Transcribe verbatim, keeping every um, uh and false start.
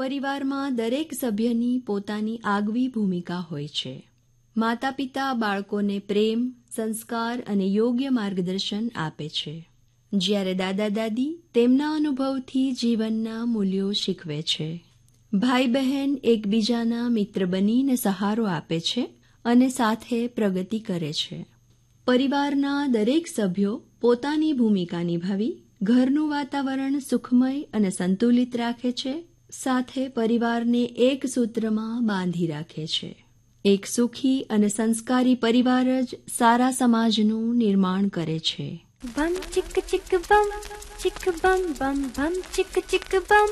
પરિવારમાં દરેક સભ્યની પોતાની આગવી ભૂમિકા હોય છે. માતા પિતા બાળકોને પ્રેમ, સંસ્કાર અને યોગ્ય માર્ગદર્શન આપે છે, જ્યારે દાદા દાદી તેમના અનુભવથી જીવનના મૂલ્યો શીખવે છે. ભાઈ બહેન એકબીજાના મિત્ર બનીને સહારો આપે છે અને સાથે પ્રગતિ કરે છે. પરિવારના દરેક સભ્યો પોતાની ભૂમિકા નિભાવી ઘરનું વાતાવરણ સુખમય અને સંતુલિત રાખે છે, સાથે પરિવારને એક સૂત્રમાં બાંધી રાખે છે. એક સુખી અને સંસ્કારી પરિવાર જ સારા સમાજનું નિર્માણ કરે છે. બમ ચિક ચિક બમ ચિક બમ બમ બમ ચિક ચિક બમ